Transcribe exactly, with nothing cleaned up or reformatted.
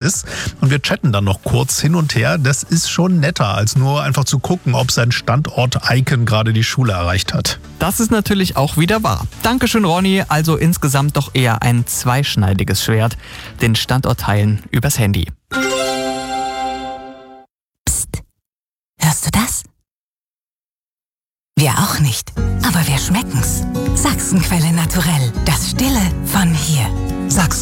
ist. Und wir chatten dann noch kurz hin und her. Das ist schon netter, als nur einfach zu gucken, ob sein Standort-Icon gerade die Schule erreicht hat. Das ist natürlich auch wieder wahr. Dankeschön, Ronny. Also insgesamt doch eher ein zweischneidiges Schwert. Den Standort teilen übers Handy. Psst. Hörst du das? Wir auch nicht. Aber wir schmecken's. Sachsenquelle naturell. Das Stille von hier. Sachsen.